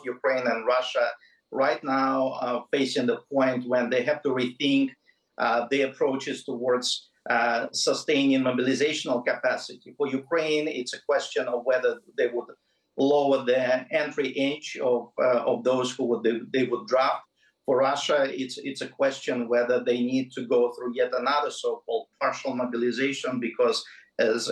both Ukraine and Russia right now facing the point when they have to rethink their approaches towards sustaining mobilizational capacity. For Ukraine, it's a question of whether they would lower the entry age of those who they would draft. For Russia, it's a question whether they need to go through yet another so-called partial mobilization, because as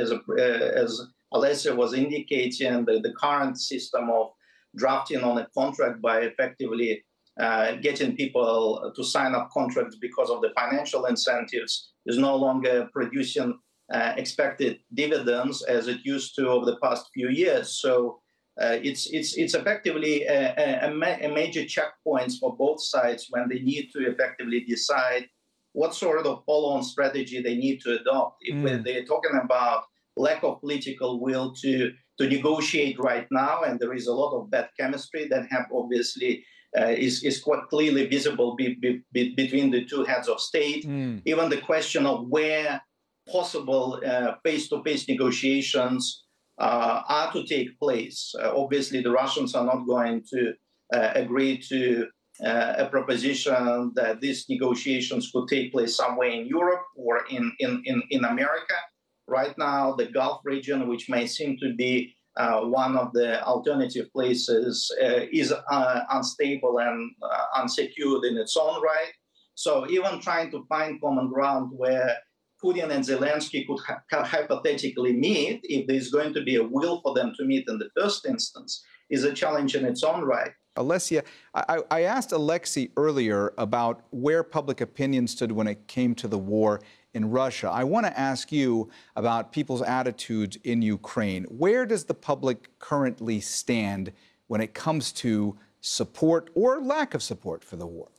Alessia was indicating, the current system of drafting on a contract by effectively getting people to sign up contracts because of the financial incentives is no longer producing expected dividends as it used to over the past few years. So it's effectively a major checkpoints for both sides when they need to effectively decide what sort of follow-on strategy they need to adopt. If they're talking about lack of political will to negotiate right now, and there is a lot of bad chemistry that have obviously is quite clearly visible between the two heads of state. Even the question of where possible face-to-face negotiations are to take place. Obviously, the Russians are not going to agree to a proposition that these negotiations could take place somewhere in Europe or in America. Right now, the Gulf region, which may seem to be one of the alternative places, is unstable and unsecured in its own right. So even trying to find common ground where Putin and Zelensky could hypothetically meet, if there's going to be a will for them to meet in the first instance, is a challenge in its own right. Alessia, I asked Alexei earlier about where public opinion stood when it came to the war in Russia. I want to ask you about people's attitudes in Ukraine. Where does the public currently stand when it comes to support or lack of support for the war?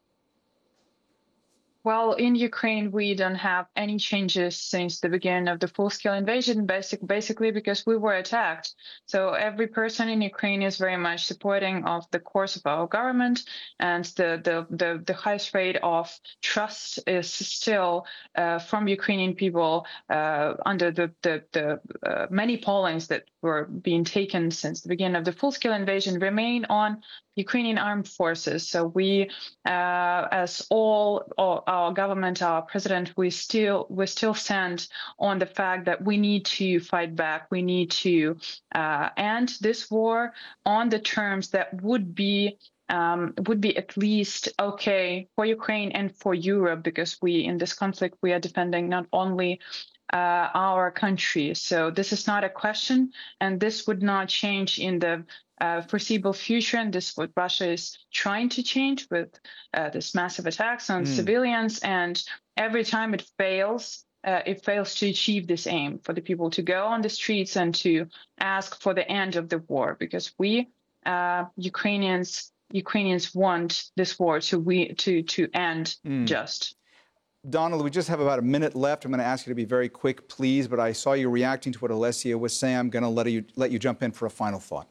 Well, in Ukraine, we don't have any changes since the beginning of the full-scale invasion, basically because we were attacked. So every person in Ukraine is very much supporting of the course of our government, and the highest rate of trust is still from Ukrainian people under the many pollings that were being taken since the beginning of the full-scale invasion remain on Ukrainian armed forces. So we, as all our government, our president, we still stand on the fact that we need to fight back. We need to end this war on the terms that would be at least okay for Ukraine and for Europe, because in this conflict, we are defending not only our country. So this is not a question, and this would not change in the foreseeable future, and this is what Russia is trying to change with this massive attacks on civilians. And every time it fails to achieve this aim for the people to go on the streets and to ask for the end of the war, because we Ukrainians want this war to end just. Donald, we just have about a minute left. I'm going to ask you to be very quick, please. But I saw you reacting to what Alessia was saying. I'm going to let you jump in for a final thought.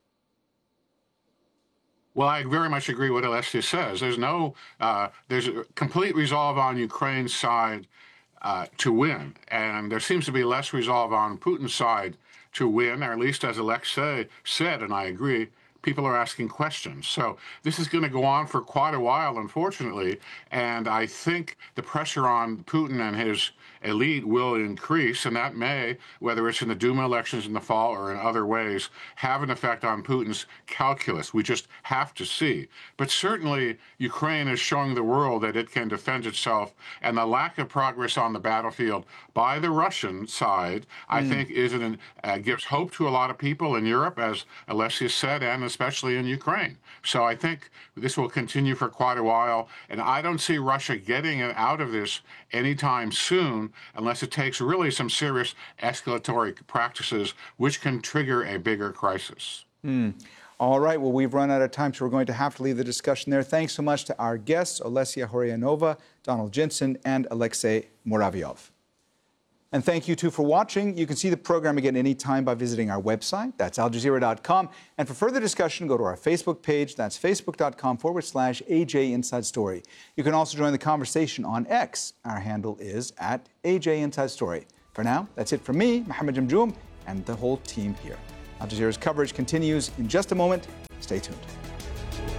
Well, I very much agree with what Alessia says. There's a complete resolve on Ukraine's side to win, and there seems to be less resolve on Putin's side to win, or at least as Alexei said, and I agree, people are asking questions. So this is going to go on for quite a while, unfortunately, and I think the pressure on Putin and his elite will increase, and that may, whether it's in the Duma elections in the fall or in other ways, have an effect on Putin's calculus. We just have to see. But certainly, Ukraine is showing the world that it can defend itself, and the lack of progress on the battlefield by the Russian side, I think, gives hope to a lot of people in Europe, as Alessia said, and especially in Ukraine. So I think this will continue for quite a while, and I don't see Russia getting out of this anytime soon, unless it takes really some serious escalatory practices, which can trigger a bigger crisis. All right. Well, we've run out of time, so we're going to have to leave the discussion there. Thanks so much to our guests, Alessia Horianova, Donald Jensen, and Alexei Muravyov. And thank you, too, for watching. You can see the program again anytime by visiting our website. That's aljazeera.com. And for further discussion, go to our Facebook page. That's facebook.com/AJ Inside Story. You can also join the conversation on X. Our handle is @AJ Inside Story. For now, that's it from me, Mohammed Jamjoom, and the whole team here. Al Jazeera's coverage continues in just a moment. Stay tuned.